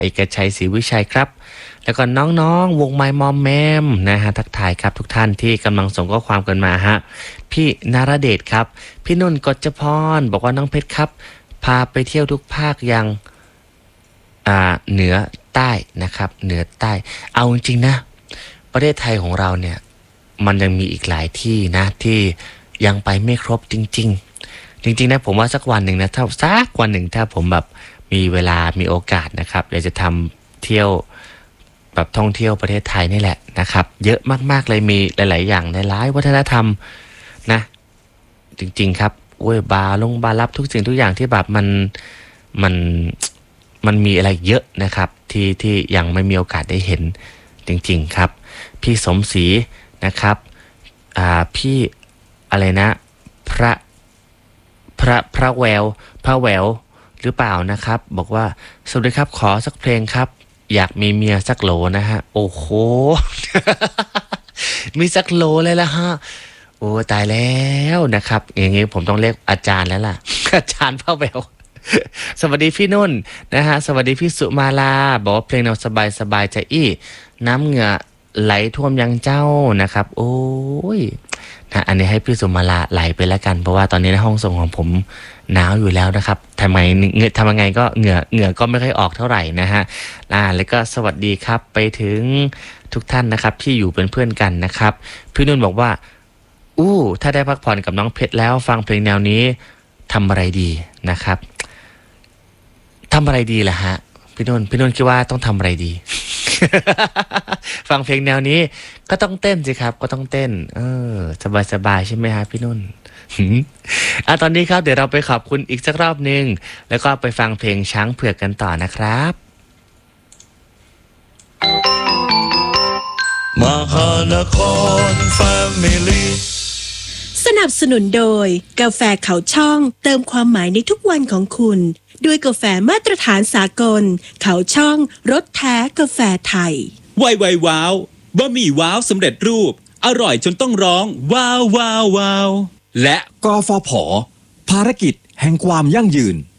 เอกชัยศรีวิชัยครับแล้วก็น้องๆวงไมมอมแมมนะฮะทักทายครับทุกท่านที่กำลังส่งข้อความกันมาฮะพี่นรเดชครับพี่นุ่นกฎจพรบอกว่าน้องเพชรครับพาไปเที่ยวทุกภาคยังเหนือใต้นะครับเหนือใต้เอาจริงๆนะประเทศไทยของเราเนี่ยมันยังมีอีกหลายที่นะที่ยังไปไม่ครบจริงๆนะผมว่าสักวันหนึ่งนะถ้าผมแบบมีเวลามีโอกาสนะครับอยากจะทำเที่ยวแบบท่องเที่ยวประเทศไทยนี่แหละนะครับเยอะมากๆเลยมีหลายๆอย่างหลายๆวัฒนธรรมนะจริงๆครับโอ้ยบารับทุกสิ่งทุกอย่างที่แบบมันมีอะไรเยอะนะครับที่ยังไม่มีโอกาสได้เห็นจริงๆครับพี่สมศรีนะครับพี่อะไรนะพระแววหรือเปล่านะครับบอกว่าสวัสดีครับขอสักเพลงครับอยากมีเมียสักโหลนะฮะโอ้โห มีสักโหลเลยละฮะโอ้ตายแล้วนะครับอย่างงี้ผมต้องเรียกอาจารย์แล้วล่ะ อาจารย์พระแวว สวัสดีพี่นุ่นนะฮะสวัสดีพี่สุมาลาบอกว่าเพลงแนวสบายใจอี้น้ำเหงื่อไหลท่วมยังเจ้านะครับโอ้ยนะอันนี้ให้พี่สุมาลาไหลไปแล้วกันเพราะว่าตอนนี้ในห้องส่งของผมหนาวอยู่แล้วนะครับทำยังไงก็เหงื่อก็ไม่ค่อยออกเท่าไหร่นะฮะแล้วก็สวัสดีครับไปถึงทุกท่านนะครับที่อยู่เป็นเพื่อนกันนะครับพี่นุ่นบอกว่าถ้าได้พักผ่อนกับน้องเพชรแล้วฟังเพลงแนวนี้ทำอะไรดีนะครับทำอะไรดีล่ะฮะพี่นุ่นคิดว่าต้องทำอะไรดี ฟังเพลงแนวนี้ก็ต้องเต้นสิครับก็ต้องเต้นสบายใช่ไหมฮะพี่นุ่น ตอนนี้ครับเดี๋ยวเราไปขอบคุณอีกสักรอบนึงแล้วก็ไปฟังเพลงช้างเผือกกันต่อนะครับมหานครแฟมิลี่สนับสนุนโดยกาแฟเขาช่องเติมความหมายในทุกวันของคุณด้วยกาแฟมาตรฐานสากลเขาช่องรสแท้กาแฟไทยไวว้าวบะหมี่ว้าวสำเร็จรูปอร่อยจนต้องร้องว้าวและกฟผ.ภารกิจแห่งความยั่งยืน